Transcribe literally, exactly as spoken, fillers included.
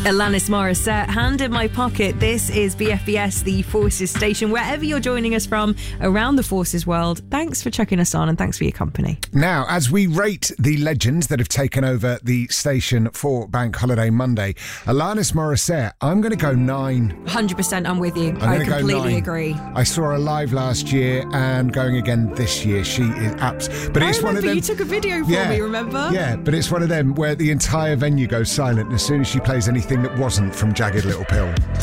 Alanis Morissette, Hand in My Pocket. This is B F B S, the Forces station. Wherever you're joining us from around the Forces world, thanks for chucking us on and thanks for your company. Now, as we rate the legends that have taken over the station for Bank Holiday Monday, Alanis Morissette, I'm going to go nine. one hundred percent I'm with you. I'm I gonna go completely nine. agree. I saw her live last year and going again this year. She is abs. But I it's one remember of them. you took a video for yeah, me, remember? Yeah, but it's one of them where the entire venue goes silent as soon as she plays anything that wasn't from Jagged Little Pill.